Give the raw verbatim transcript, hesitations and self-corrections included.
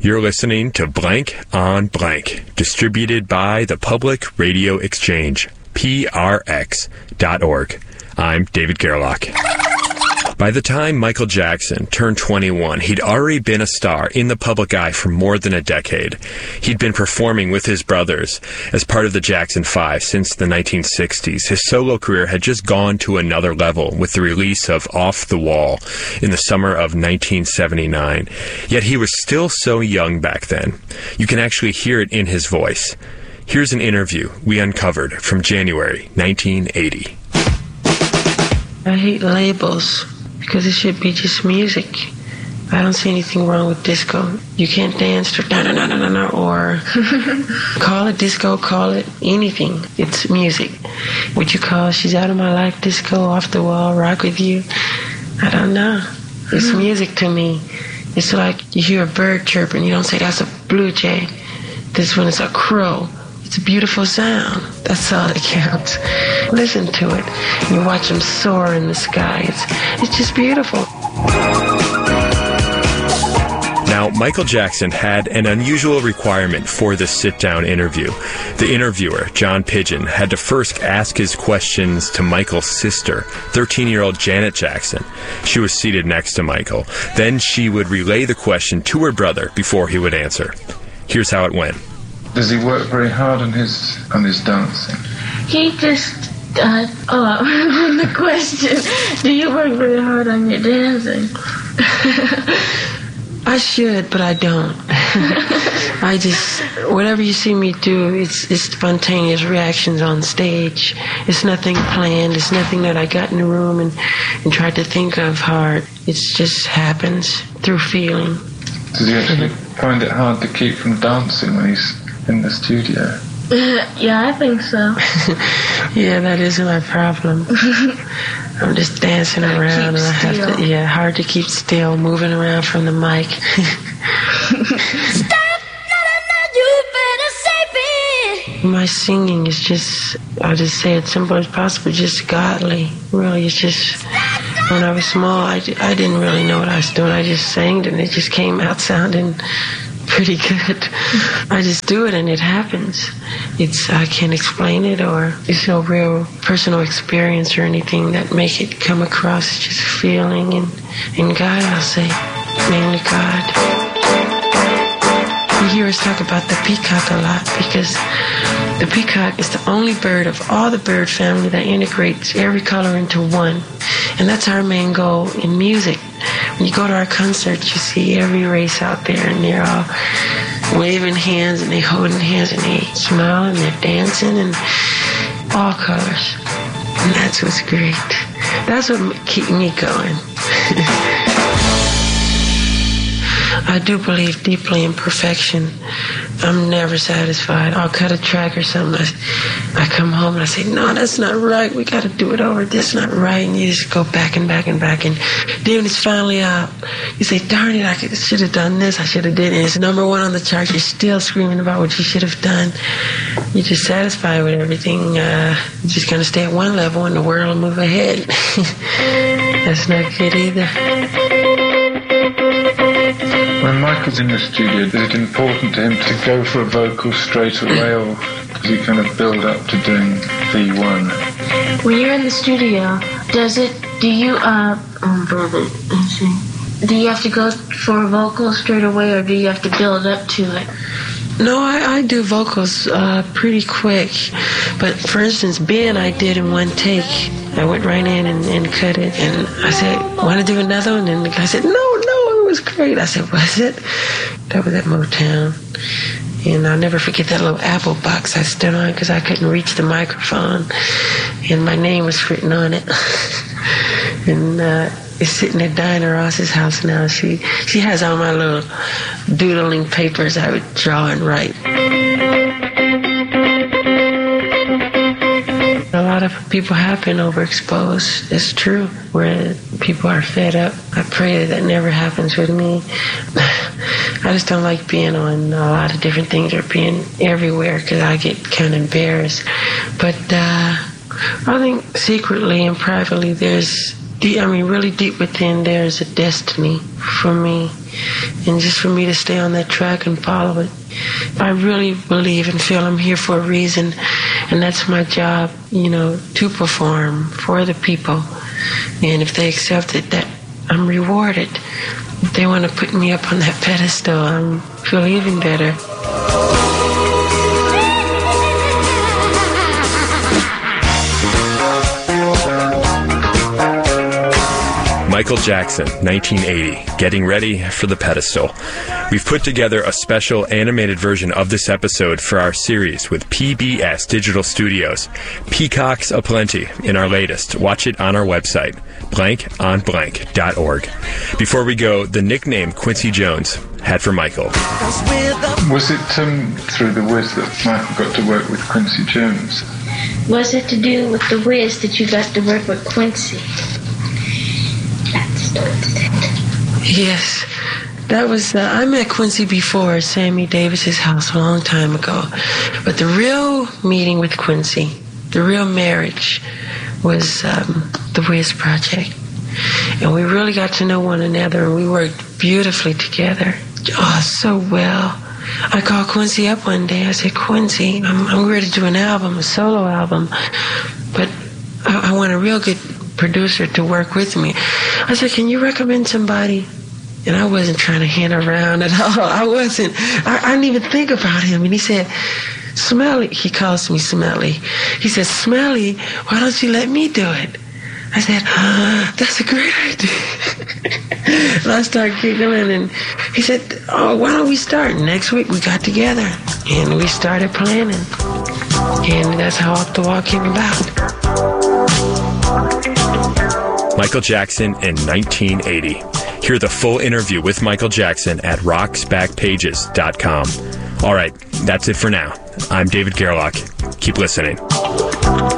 You're listening to Blank on Blank, distributed by the Public Radio Exchange, P R X dot org. I'm David Gerlach. By the time Michael Jackson turned twenty-one, he'd already been a star in the public eye for more than a decade. He'd been performing with his brothers as part of the Jackson Five since the nineteen sixties. His solo career had just gone to another level with the release of Off the Wall in the summer of nineteen seventy-nine. Yet he was still so young back then. You can actually hear it in his voice. Here's an interview we uncovered from January nineteen eighty. I hate labels. Because it should be just music. I don't see anything wrong with disco. You can't dance to na na na na na or call it disco, call it anything. It's music. What you call She's Out of My Life disco, Off the Wall, Rock With You, I don't know. It's music to me. It's like you hear a bird chirping, you don't say that's a blue jay. This one is a crow. It's a beautiful sound. That's all that counts. Listen to it. You watch them soar in the sky. It's, it's just beautiful. Now, Michael Jackson had an unusual requirement for this sit-down interview. The interviewer, John Pidgeon, had to first ask his questions to Michael's sister, thirteen-year-old Janet Jackson. She was seated next to Michael. Then she would relay the question to her brother before he would answer. Here's how it went. Does he work very hard on his on his dancing? He just, uh, oh, the question, do you work very hard on your dancing? I should, but I don't. I just, whatever you see me do, it's, it's spontaneous reactions on stage. It's nothing planned. It's nothing that I got in the room and, and tried to think of hard. It just happens through feeling. Does he actually find it hard to keep from dancing when he's in the studio? Uh, yeah, I think so. Yeah, that is my problem. I'm just dancing around and I have still. to, yeah, hard to keep still, moving around from the mic. Stop! No, no, no, you better save it! My singing is just, I'll just say it simple as possible, just godly. Really, it's just, when I was small, I, I didn't really know what I was doing. I just sang and it just came out sounding pretty good. I just do it and it happens. It's, I can't explain it, or it's no real personal experience or anything that make it come across. It's just feeling and, and God, I'll say, mainly God. You hear us talk about the peacock a lot because the peacock is the only bird of all the bird family that integrates every color into one. And that's our main goal in music. When you go to our concerts, you see every race out there, and they're all waving hands, and they holding hands, and they smile, and they're dancing, and all colors. And that's what's great. That's what keeps me going. I do believe deeply in perfection. I'm never satisfied. I'll cut a track or something. I, I come home and I say, no, that's not right. We got to do it over. This is not right. And you just go back and back and back. And then when it's finally out, you say, darn it, I should have done this. I should have did it. And it's number one on the chart. You're still screaming about what you should have done. You're just satisfied with everything. Uh, you're just going to stay at one level and the world will move ahead. That's not good either. When Michael's in the studio, is it important to him to go for a vocal straight away, or does he kind of build up to doing V one? When you're in the studio, does it, do you, uh, um, let's see, do you have to go for a vocal straight away, or do you have to build up to it? No, I, I do vocals uh, pretty quick. But for instance, Ben, I did in one take. I went right in and, and cut it. And I said, want to do another one? And the guy said, no, no, it was great. I said, was it? That was at Motown. And I'll never forget that little apple box I stood on because I couldn't reach the microphone. And my name was written on it. and uh, it's sitting at Diana Ross's house now. She, she has all my little doodling papers I would draw and write. A lot of people have been overexposed. It's true. Where people are fed up. I pray that that never happens with me. I just don't like being on a lot of different things or being everywhere because I get kind of embarrassed. But uh, I think secretly and privately there's, I mean, really deep within there's a destiny for me. and just for me to stay on that track and follow it. I really believe and feel I'm here for a reason, and that's my job, you know, to perform for the people. And if they accept it, that I'm rewarded. If they want to put me up on that pedestal, I feel even better. Michael Jackson, nineteen eighty, getting ready for the pedestal. We've put together a special animated version of this episode for our series with P B S Digital Studios. Peacocks aplenty in our latest. Watch it on our website, blank on blank dot org. Before we go, the nickname Quincy Jones had for Michael. Was it um, through The Wiz that Michael got to work with Quincy Jones? Was it to do with The Wiz that you got to work with Quincy? Yes, that was, uh, I met Quincy before at Sammy Davis's house a long time ago. But the real meeting with Quincy, the real marriage, was um, the Wiz Project. And we really got to know one another, and we worked beautifully together. Oh, so well. I called Quincy up one day. I said, Quincy, I'm, I'm ready to do an album, a solo album, but I, I want a real good producer to work with me. I said, can you recommend somebody? And I wasn't trying to hint around at all. I wasn't. I, I didn't even think about him. And he said, Smelly. He calls me Smelly. He said, Smelly, why don't you let me do it? I said, oh, that's a great idea. And I started giggling, and he said, oh, why don't we start? Next week we got together, and we started planning. And that's how Off the Wall came about. Michael Jackson in nineteen eighty. Hear the full interview with Michael Jackson at rocks back pages dot com. All right, that's it for now. I'm David Gerlach. Keep listening.